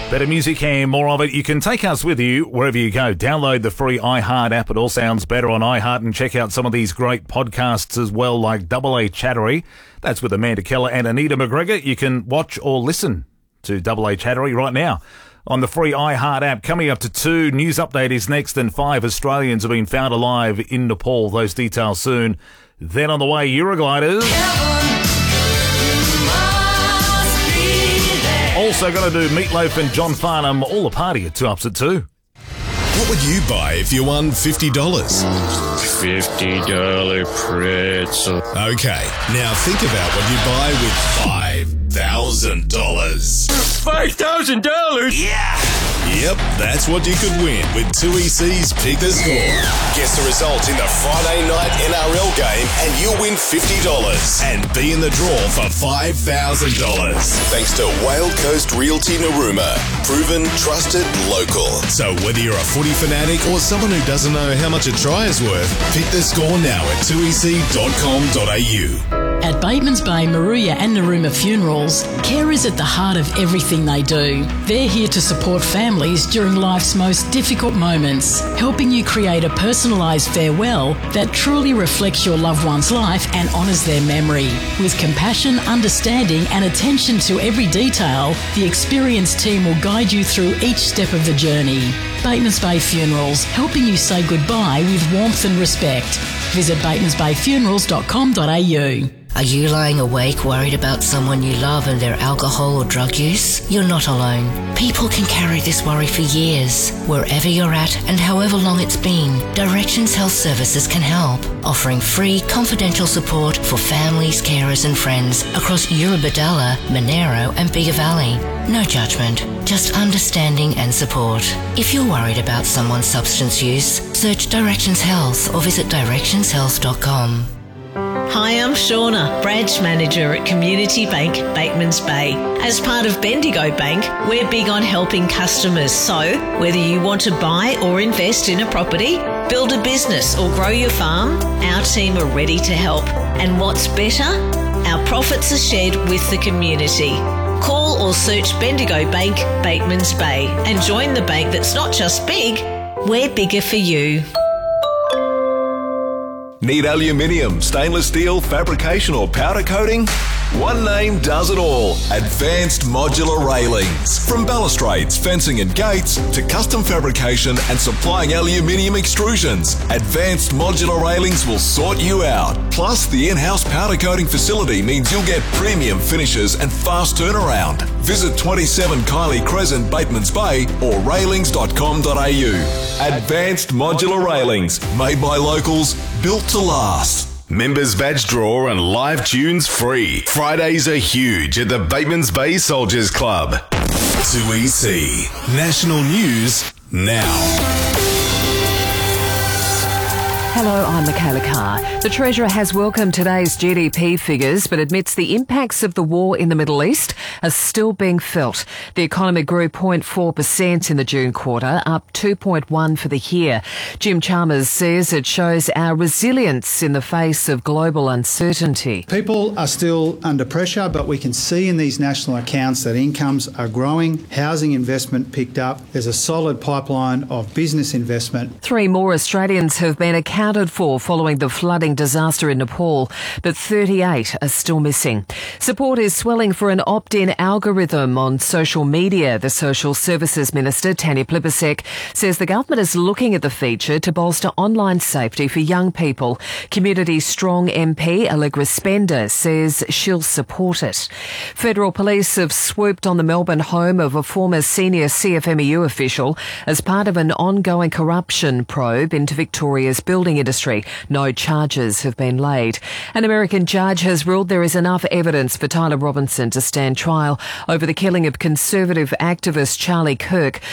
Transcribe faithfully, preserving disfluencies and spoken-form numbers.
Better music and more of it. You can take us with you wherever you go. Download the free iHeart app. It all sounds better on iHeart, and check out some of these great podcasts as well, like Double A Chattery. That's with Amanda Keller and Anita McGregor. You can watch or listen to Double A Chattery right now on the free iHeart app. Coming up to two, news update is next, and five Australians have been found alive in Nepal. Those details soon. Then on the way, Eurogliders. Also going to do Meatloaf and John Farnham, all the party at two ups at two. What would you buy if you won fifty dollars? fifty dollars pretzel. Okay, now think about what you buy with five thousand dollars. five thousand dollars? Yeah! Yep, that's what you could win with two E C's Pick the Score. Guess the result in the Friday night N R L game and you'll win fifty dollars and be in the draw for five thousand dollars. Thanks to Whale Coast Realty Narooma. Proven, trusted, local. So whether you're a footy fanatic or someone who doesn't know how much a try is worth, pick the score now at two e c dot com dot a u. At Bateman's Bay, Maruya and Narooma Funerals, care is at the heart of everything they do. They're here to support families during life's most difficult moments, helping you create a personalised farewell that truly reflects your loved one's life and honours their memory. With compassion, understanding and attention to every detail, the experienced team will guide you through each step of the journey. Bateman's Bay Funerals, helping you say goodbye with warmth and respect. Visit batemans bay funerals dot com dot a u. Are you lying awake worried about someone you love and their alcohol or drug use? You're not alone. People can carry this worry for years. Wherever you're at and however long it's been, Directions Health Services can help, offering free, confidential support for families, carers and friends across Eurobodalla, Monero and Bigger Valley. No judgment, just understanding and support. If you're worried about someone's substance use, search Directions Health or visit directions health dot com. Hi, I'm Shauna, Branch Manager at Community Bank, Bateman's Bay. As part of Bendigo Bank, we're big on helping customers. So, whether you want to buy or invest in a property, build a business or grow your farm, our team are ready to help. And what's better? Our profits are shared with the community. Call or search Bendigo Bank, Bateman's Bay, and join the bank that's not just big, we're bigger for you. Need aluminium, stainless steel, fabrication or powder coating? One name does it all. Advanced Modular Railings. From balustrades, fencing and gates to custom fabrication and supplying aluminium extrusions, Advanced Modular Railings will sort you out. Plus, the in-house powder coating facility means you'll get premium finishes and fast turnaround. Visit twenty-seven Kylie Crescent, Bateman's Bay or railings dot com dot a u. Advanced Modular Railings. Made by locals, built to last. Members badge draw and live tunes free. Fridays are huge at the Bateman's Bay Soldiers Club. two E C. National News now. Hello, I'm Michaela Carr. The Treasurer has welcomed today's G D P figures but admits the impacts of the war in the Middle East are still being felt. The economy grew zero point four percent in the June quarter, up two point one percent for the year. Jim Chalmers says it shows our resilience in the face of global uncertainty. People are still under pressure, but we can see in these national accounts that incomes are growing, housing investment picked up, there's a solid pipeline of business investment. Three more Australians have been accounted for following the flooding disaster in Nepal, but thirty-eight are still missing. Support is swelling for an opt-in algorithm on social media. The Social Services Minister, Tanya Plibersek, says the government is looking at the feature to bolster online safety for young people. Community Strong M P Allegra Spender says she'll support it. Federal police have swooped on the Melbourne home of a former senior C F M E U official as part of an ongoing corruption probe into Victoria's building industry. No charges have been laid. An American judge has ruled there is enough evidence for Tyler Robinson to stand trial over the killing of conservative activist Charlie Kirk,